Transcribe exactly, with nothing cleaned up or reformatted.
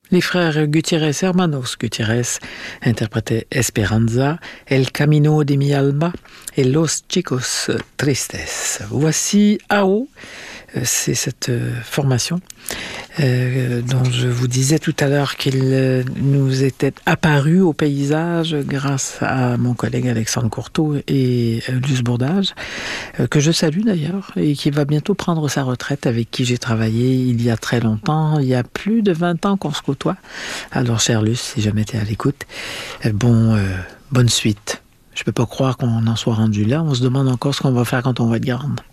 Les frères Gutiérrez Hermanos Gutiérrez interprétaient Esperanza, El Camino de mi alma et Los Chicos Tristes. Voici A O, c'est cette formation euh, dont je vous disais tout à l'heure qu'il nous était apparu au paysage grâce à mon collègue Alexandre Courteau et Luce Bourdage, euh, que je salue d'ailleurs, et qui va bientôt prendre sa retraite, avec qui j'ai travaillé il y a très longtemps, il y a plus de vingt ans qu'on se côtoie. Alors, chère Luce, si jamais tu es à l'écoute, euh, bon, euh, bonne suite. Je peux pas croire qu'on en soit rendu là. On se demande encore ce qu'on va faire quand on va être grande.